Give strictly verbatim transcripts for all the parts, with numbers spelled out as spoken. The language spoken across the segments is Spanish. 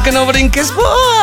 que no brinques.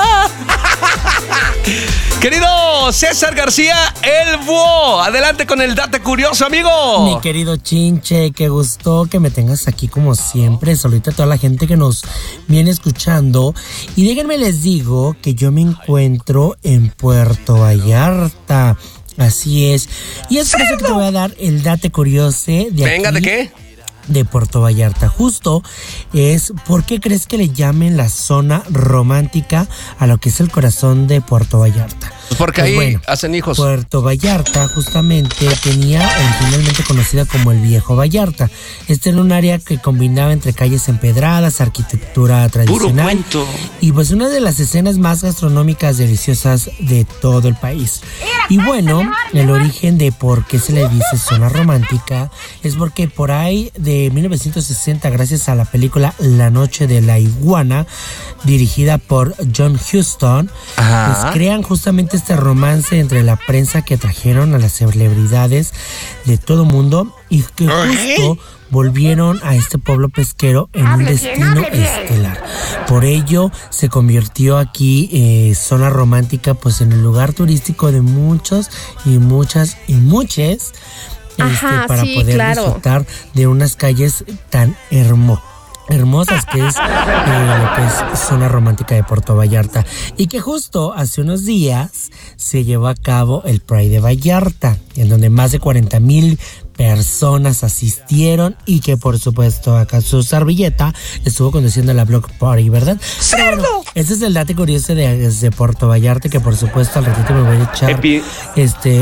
Querido César García, el búho, adelante con el date curioso, amigo. Mi querido Chinche, qué gusto que me tengas aquí como siempre. Saludita a toda la gente que nos viene escuchando. Y déjenme les digo que yo me encuentro en Puerto Vallarta. Así es. Y es por eso que te voy a dar el date curioso de Venga, aquí, ¿de qué? de Puerto Vallarta. Justo es, ¿por qué crees que le llamen la zona romántica a lo que es el corazón de Puerto Vallarta? Pues porque Pues ahí bueno, hacen hijos. Puerto Vallarta justamente tenía originalmente conocida como el Viejo Vallarta. Este era un área que combinaba entre calles empedradas, arquitectura tradicional. Puro cuento. Y pues una de las escenas más gastronómicas deliciosas de todo el país. Y bueno, el origen de por qué se le dice zona romántica es porque por ahí de mil novecientos sesenta, gracias a la película La Noche de la Iguana, dirigida por John Huston, Ajá. pues crean justamente este romance entre la prensa que trajeron a las celebridades de todo mundo y que justo volvieron a este pueblo pesquero en un destino estelar. Por ello se convirtió aquí eh, zona romántica, pues en el lugar turístico de muchos y muchas y muchas este, para sí, poder claro. disfrutar de unas calles tan hermosas. hermosas que es eh, lo que es zona romántica de Puerto Vallarta, y que justo hace unos días se llevó a cabo el Pride de Vallarta, en donde más de cuarenta mil personas asistieron y que por supuesto acá su servilleta estuvo conduciendo la Block Party, ¿verdad? Pero bueno, ese es el dato curioso de, de Puerto Vallarta, que por supuesto al ratito me voy a echar Epi- este